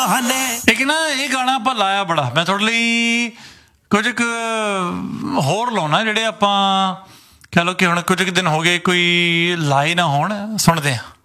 ਇੱਕ ਨਾ ਇਹ ਗਾਣਾ ਆਪਾਂ ਲਾਇਆ ਬੜਾ, ਮੈਂ ਤੁਹਾਡੇ ਲਈ ਕੁਝ ਕੁ ਹੋਰ ਲਾਉਣਾ ਜਿਹੜੇ ਆਪਾਂ ਕਹਿ ਲਓ ਕਿ ਹੁਣ ਕੁਝ ਕੁ ਦਿਨ ਹੋ ਗਏ ਕੋਈ ਲਾਏ ਨਾ ਹੋਣ, ਸੁਣਦੇ ਹਾਂ।